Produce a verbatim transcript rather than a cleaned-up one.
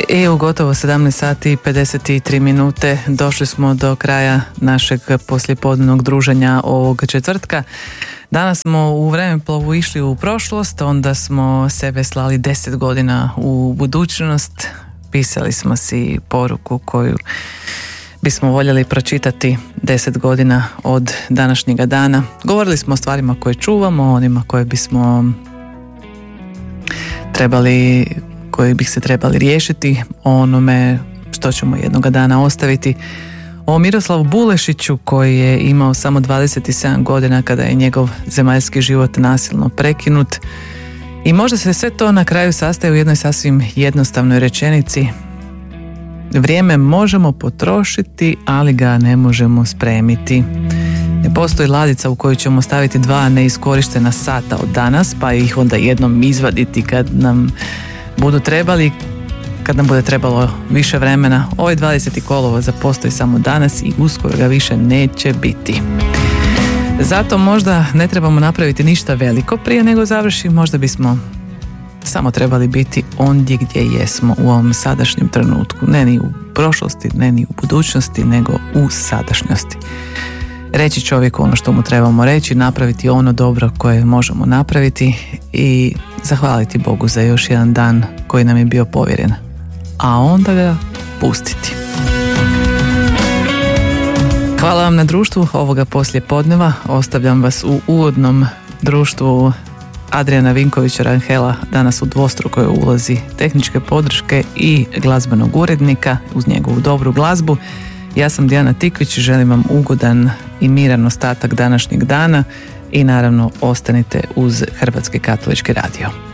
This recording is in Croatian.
I u gotovo sedamnaest sati i pedeset tri minute došli smo do kraja našeg poslijepodnevnog druženja ovog četvrtka. Danas smo u vremeplovu išli u prošlost, onda smo sebe slali deset godina u budućnost, pisali smo si poruku koju bismo voljeli pročitati deset godina od današnjega dana. Govorili smo o stvarima koje čuvamo, o onima koje bismo trebali, koji bi se trebali riješiti, o onome što ćemo jednoga dana ostaviti, o Miroslavu Bulešiću koji je imao samo dvadeset sedam godina kada je njegov zemaljski život nasilno prekinut. I možda se sve to na kraju sastaje u jednoj sasvim jednostavnoj rečenici: vrijeme možemo potrošiti, ali ga ne možemo spremiti. Ne postoji ladica u koju ćemo staviti dva neiskorištena sata od danas, pa ih onda jednom izvaditi kad nam budu trebali, kad nam bude trebalo više vremena. Ovaj dvadeseti kolovoza postoji samo danas i uskoro ga više neće biti. Zato možda ne trebamo napraviti ništa veliko prije nego završi, možda bismo samo trebali biti ondje gdje jesmo u ovom sadašnjem trenutku. Ne ni u prošlosti, ne ni u budućnosti, nego u sadašnjosti. Reći čovjeku ono što mu trebamo reći, napraviti ono dobro koje možemo napraviti i zahvaliti Bogu za još jedan dan koji nam je bio povjeren, a onda ga pustiti. Hvala vam na društvu ovoga poslijepodneva. Ostavljam vas u uvodnom društvu Adriana Vinkovića Ranhela, danas u dvostrukoj ulozi tehničke podrške i glazbenog urednika uz njegovu dobru glazbu. Ja sam Dijana Tikvić, želim vam ugodan i miran ostatak današnjeg dana i naravno ostanite uz Hrvatski katolički radio.